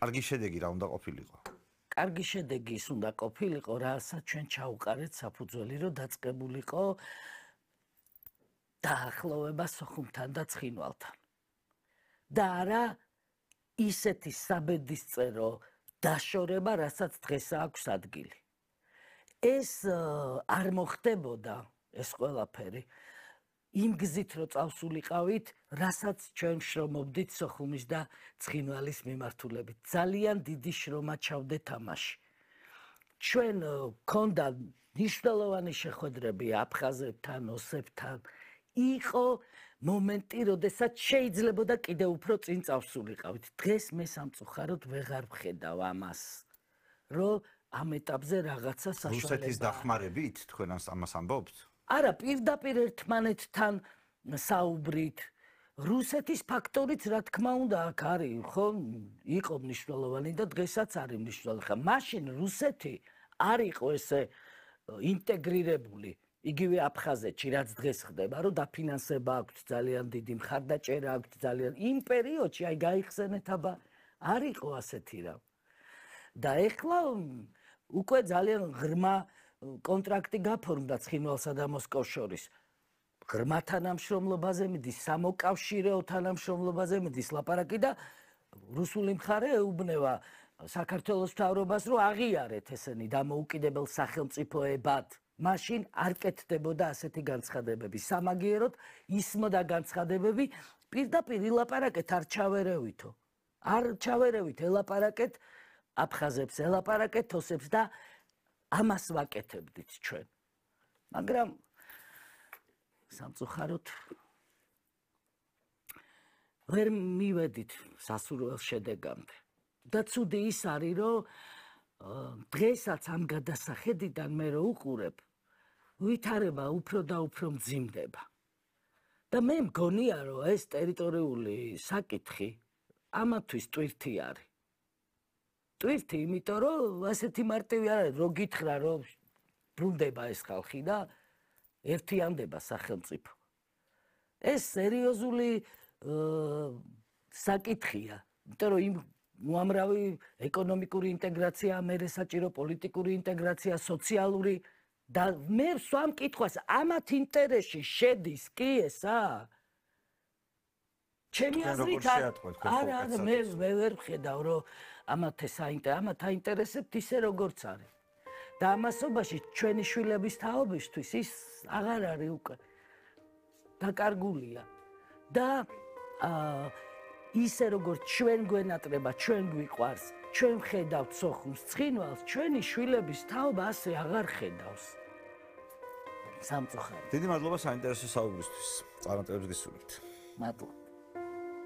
კარგი შედეგი რა უნდა ყოფილიყო? კარგი შედეგი ის უნდა ყოფილიყო, რასაც ჩვენ ჩაუყარეთ საფუძველი, რომ დაწყებულიყო დაახლოვება სოხუმთან და ცხინვალთან. და არა ისეთი საბედისწერო დაშორება, რასაც დღეს აქვს ადგილი. ეს არ მოხდებოდა ეს ყველაფერი იმ გზით რომ წავსულიყავით, რასაც ჩვენ შრომობდით სოხუმის და ცხინვალის მიმართულებით. ძალიან დიდი შრომა ჩავდეთ ამაში. ჩვენ გქონდა მნიშვნელოვანი შეხვედრები აფხაზებთან, ოსებთან. იყო მომენტი, როდესაც შეიძლებოდა კიდევ უფრო წინ წავსულიყავით. დღეს მე სამწუხაროდ ვეღარ ვხედავ ამას, რომ ამ ეტაპზე რაღაცა საშუალება. რუსეთის დახმარებით თქვენ ამას ამბობთ? არა, პირდაპირ ერთმანეთთან საუბრით. რუსეთის ფაქტორიც რა თქმა უნდა აქ არის, ხო? იყო მნიშვნელოვანი და დღესაც არის მნიშვნელოვანი. ხა მაშინ რუსეთი არ იყო ესე ინტეგრირებული. იგივე აფხაზეთში რაც დღეს ხდება, რომ დაფინანსება აქვს ძალიან დიდი, მხარდაჭერა აქვს ძალიან. იმ პერიოდში აი გაიხსენეთ აბა არ იყო ასეთი რა. და ეხლა უკვე ძალიან ღრმა კონტრაქტი გაფორმდა ცხინვალსა და მოსკოვს შორის. ღრმა თანამშრომლობაზე მიდის, სამოკავშირეო თანამშრომლობაზე მიდის ლაპარაკი და რუსული მხარე ეუბნება საქართველოს მთავრობას, რომ აღიარეთ ესენი დამოუკიდებელ სახელმწიფოებად. მაშინ არ კეთდებოდა ასეთი განცხადებები. სამაგიეროდ ისმოდა განცხადებები, პირდაპირ ილაპარაკეთ, არ ჩავერევითო. არ ჩავერევით, ელაპარაკეთ აფხაზებს, ელაპარაკეთ ოსებს და ამას ვაკეთებდით ჩვენ. მაგრამ სამწუხაროდ ვერ მივედით სასურველ შედეგამდე. და ცუდი ის არის, რომ დღესაც ამ გადასახედიდან მე რო უყურებ, ვითარება უფრო და უფრო მძიმდება. და მე მგონია, რომ ეს ტერიტორიული საკითხი ამათვის ტვირთი არის. ტვირთი, იმიტომ რომ ასეთი მარტივი არ არის, რო გითხრა, რომ ბრუნდება ეს ხალხი და ერთიანდება სახელმწიფო. ეს სერიოზული საკითხია, იმიტომ რომ იმ უამრავი ეკონომიკური ინტეგრაცია, მერე საჭირო პოლიტიკური ინტეგრაცია, სოციალური და მე ვსვამ კითხვას, ამათ ინტერესში შედის კი ესა? ჩემი აზრით არა, მე ვერ ვხედავ, რომ ამათ აინტერესებთ ისე როგორც არის. და ამასობაში ჩვენი შვილების თაობისთვის ის აღარ არის უკვე დაკარგულია. და ისე როგორც ჩვენ გვენატრება, ჩვენ გვიყვარს, ჩვენ ხედავთ სოხუმს, ცხინვალს, ჩვენი შვილების თაობა ასე აღარ ხედავს. სამწუხაროდ. დიდი მადლობა საინტერესო საუბრისთვის. წარმატებებს გისურვებთ. მადლობა.